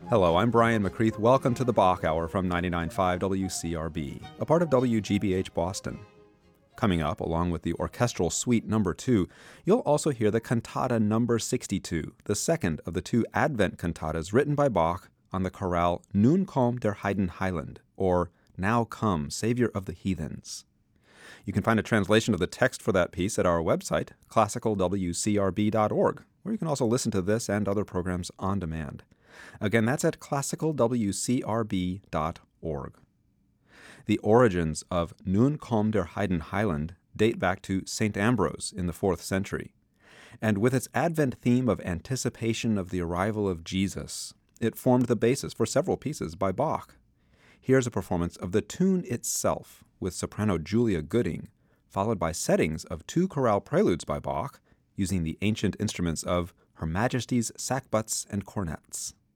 Hello, I'm Brian McCreath. Welcome to the Bach Hour from 99.5 WCRB, a part of WGBH Boston. Coming up, along with the Orchestral Suite No. 2, you'll also hear the Cantata No. 62, the second of the two Advent cantatas written by Bach on the chorale Nun komm der Heiden Heiland, or Now Come, Savior of the Heathens. You can find a translation of the text for that piece at our website, classicalwcrb.org, where you can also listen to this and other programs on demand. Again, that's at classicalwcrb.org. The origins of Nun komm der Heiden Heiland date back to St. Ambrose in the 4th century. And with its Advent theme of anticipation of the arrival of Jesus, it formed the basis for several pieces by Bach. Here's a performance of the tune itself with soprano Julia Gooding, followed by settings of two chorale preludes by Bach using the ancient instruments of Her Majesty's sackbuts and cornets.